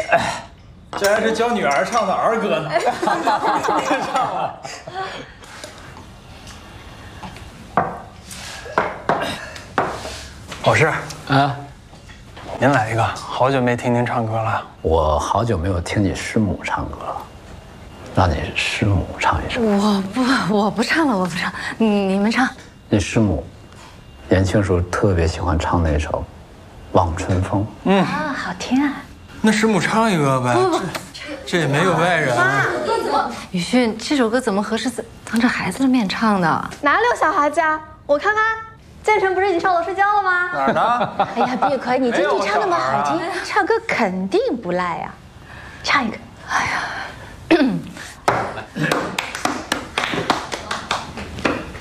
这还是教女儿唱的儿歌呢。唱了。老师啊， 您来一个，好久没听您唱歌了。 我好久没有听你师母唱歌了，让你师母唱一首。 我不唱了，我不唱，你们唱。 你师母年轻时候特别喜欢唱那首《望春风》。 啊，好听啊。 那师母唱一个呗。 不， 这也没有外人。 宇迅，这首歌怎么合适当着孩子的面唱的？ 哪里有小孩子啊？我看看，建成不是已经上楼睡觉了吗？ 哪儿呢？ 哎呀，碧可，你京剧唱那么好听，唱歌肯定不赖呀。唱一个。 哎呀，